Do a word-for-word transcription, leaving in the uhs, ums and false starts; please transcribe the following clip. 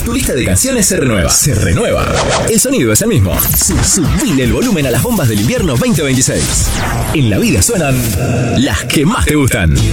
tu lista de canciones se renueva. Se renueva. El sonido es el mismo. Subile el volumen a las bombas del invierno veinte veintiséis. En la vida suenan las que más te gustan.